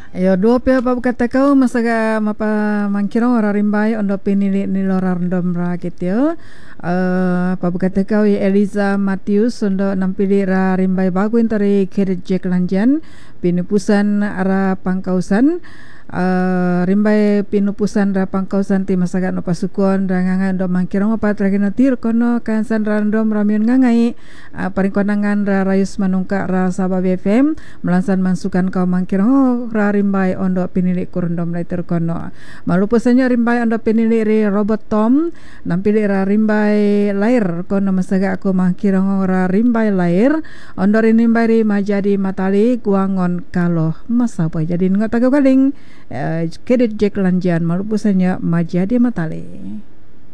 Yo dua pia pa kata kau masaga mapa mangkiro ora rimbai ondo pinili ni lorar ndom ra kityo. Pa kata kau Eliza Matius ondo nampili ra rimbai bagu intari Kerit Jack Lanjan pinupusan ara pangkausan. Rimbai pinupusan ra pangkausan ti masaga no pasukon ra nganga ndo mangkiro apa tragena tir kono kansan random ramion ngangai paring konangan ra rayus manungka ra Sabah BFM melansan mansukan kau mangkiro ra rimbai ondo pinili kurundom later kono malupusannya rimbai ondo pinili ri Robert Tom nampili ra rimbai lair kono masaga aku mangkiro ra rimbai lair ondo rimbai ri majadi matali guangon kaloh masa apa jadi ngatago galing Kerit Jack Lanjan malupusannya majadi matali.